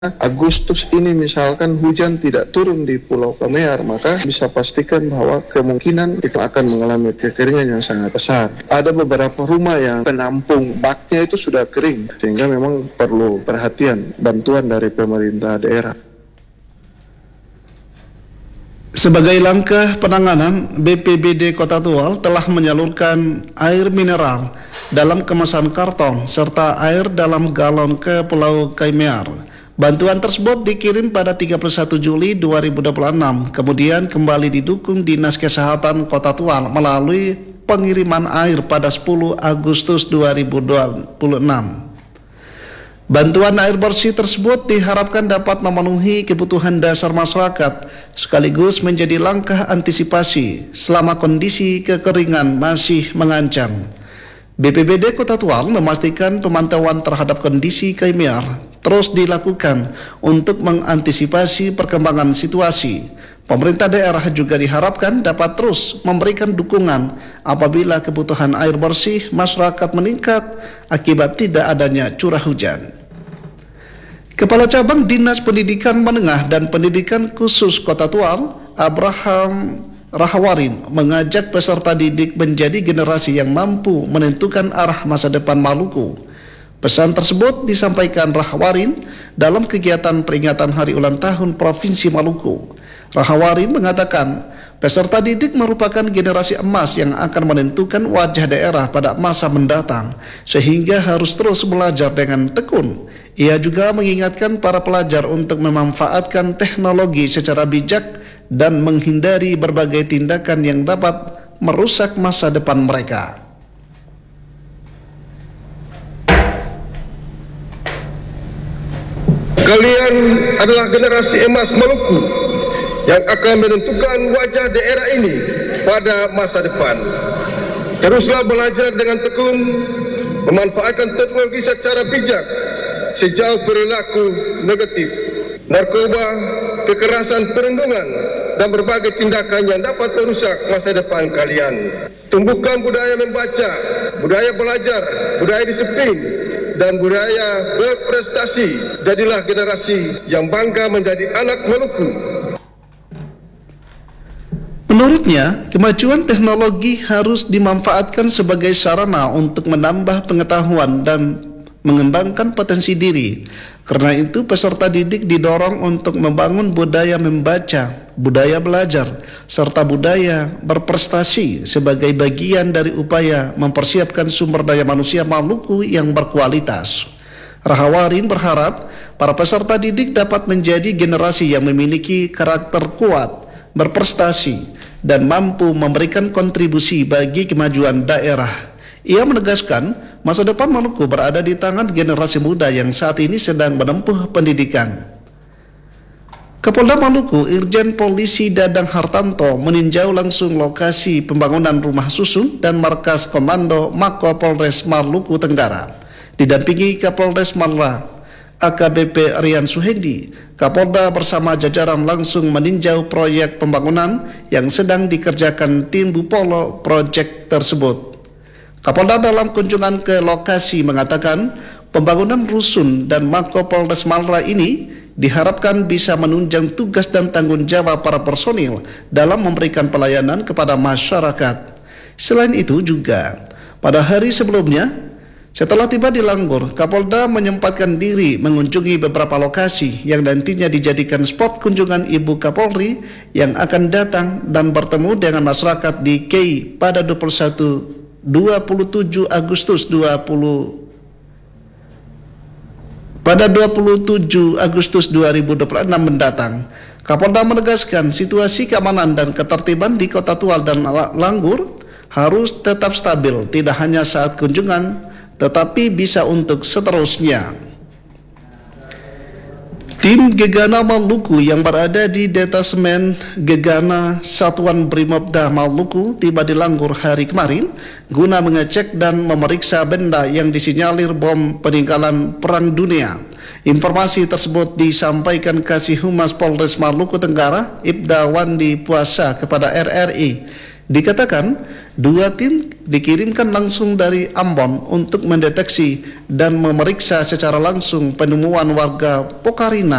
Agustus ini misalkan hujan tidak turun di Pulau Kamear, maka bisa pastikan bahwa kemungkinan itu akan mengalami kekeringan yang sangat besar. Ada beberapa rumah yang penampung baknya itu sudah kering, sehingga memang perlu perhatian bantuan dari pemerintah daerah. Sebagai langkah penanganan, BPBD Kota Tual telah menyalurkan air mineral dalam kemasan karton serta air dalam galon ke Pulau Kamear. Bantuan tersebut dikirim pada 31 Juli 2026, kemudian kembali didukung Dinas Kesehatan Kota Tual melalui pengiriman air pada 10 Agustus 2026. Bantuan air bersih tersebut diharapkan dapat memenuhi kebutuhan dasar masyarakat, sekaligus menjadi langkah antisipasi selama kondisi kekeringan masih mengancam. BPBD Kota Tual memastikan pemantauan terhadap kondisi Kamear terus dilakukan untuk mengantisipasi perkembangan situasi. Pemerintah daerah juga diharapkan dapat terus memberikan dukungan apabila kebutuhan air bersih masyarakat meningkat akibat tidak adanya curah hujan. Kepala Cabang Dinas Pendidikan Menengah dan Pendidikan Khusus Kota Tual, Abraham Rahwarin, mengajak peserta didik menjadi generasi yang mampu menentukan arah masa depan Maluku. Pesan tersebut disampaikan Rahwarin dalam kegiatan peringatan Hari Ulang Tahun Provinsi Maluku. Rahwarin mengatakan, peserta didik merupakan generasi emas yang akan menentukan wajah daerah pada masa mendatang, sehingga harus terus belajar dengan tekun. Ia juga mengingatkan para pelajar untuk memanfaatkan teknologi secara bijak dan menghindari berbagai tindakan yang dapat merusak masa depan mereka. Kalian adalah generasi emas Maluku yang akan menentukan wajah daerah ini pada masa depan. Teruslah belajar dengan tekun, memanfaatkan teknologi secara bijak sejauh perilaku negatif, narkoba, kekerasan perundungan, dan berbagai tindakan yang dapat merusak masa depan kalian. Tumbuhkan budaya membaca, budaya belajar, budaya disiplin, dan budaya berprestasi. Jadilah generasi yang bangga menjadi anak Maluku. Menurutnya, kemajuan teknologi harus dimanfaatkan sebagai sarana untuk menambah pengetahuan dan mengembangkan potensi diri. Karena itu, peserta didik didorong untuk membangun budaya membaca, budaya belajar, serta budaya berprestasi sebagai bagian dari upaya mempersiapkan sumber daya manusia Maluku yang berkualitas. Rahwarin berharap para peserta didik dapat menjadi generasi yang memiliki karakter kuat, berprestasi, dan mampu memberikan kontribusi bagi kemajuan daerah. Ia menegaskan, masa depan Maluku berada di tangan generasi muda yang saat ini sedang menempuh pendidikan. Kapolda Maluku Irjen Polisi Dadang Hartanto meninjau langsung lokasi pembangunan rumah susun dan markas komando Mako Polres Maluku Tenggara. Didampingi Kapolres Malra AKBP Rian Suhendi, Kapolda bersama jajaran langsung meninjau proyek pembangunan yang sedang dikerjakan tim Bupolo proyek tersebut. Kapolda dalam kunjungan ke lokasi mengatakan pembangunan rusun dan Mako Polres Malra ini diharapkan bisa menunjang tugas dan tanggung jawab para personil dalam memberikan pelayanan kepada masyarakat. Selain itu juga, pada hari sebelumnya, setelah tiba di Langgur, Kapolda menyempatkan diri mengunjungi beberapa lokasi yang nantinya dijadikan spot kunjungan Ibu Kapolri yang akan datang dan bertemu dengan masyarakat di KEI pada 27 Agustus 2026 mendatang. Kapolda menegaskan situasi keamanan dan ketertiban di Kota Tual dan Langgur harus tetap stabil, tidak hanya saat kunjungan, tetapi bisa untuk seterusnya. Tim Gegana Maluku yang berada di Detasemen Gegana Satuan Brimobda Maluku tiba di Langgur hari kemarin guna mengecek dan memeriksa benda yang disinyalir bom peninggalan Perang Dunia. Informasi tersebut disampaikan Kasih Humas Polres Maluku Tenggara, Ibda Wandi Puasa kepada RRI. Dikatakan Dua tim dikirimkan langsung dari Ambon untuk mendeteksi dan memeriksa secara langsung penemuan warga Pokarina